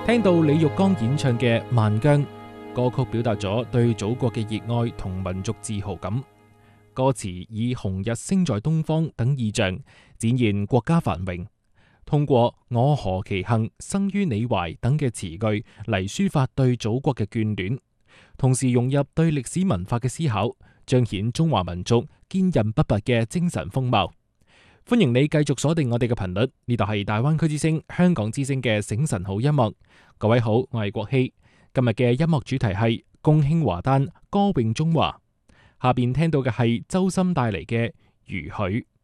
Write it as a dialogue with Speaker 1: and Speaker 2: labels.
Speaker 1: 聽到李玉剛演唱嘅《萬疆》歌曲，表達咗對祖國嘅熱愛同民族自豪感。歌詞以紅日升在東方等意象展現國家繁榮，通過我何其幸生於你懷等嘅詞句嚟抒發對祖國嘅眷戀，同時融入對歷史文化嘅思考，彰顯中華民族堅韌不拔嘅精神風貌。歡迎你繼續鎖定我哋嘅頻率，呢度係大灣區之聲、香港之聲嘅醒晨好音樂。各位好，我係國希。今日嘅音樂主題係共慶華誕，歌詠中華。下邊聽到嘅係周深帶嚟嘅《如許》。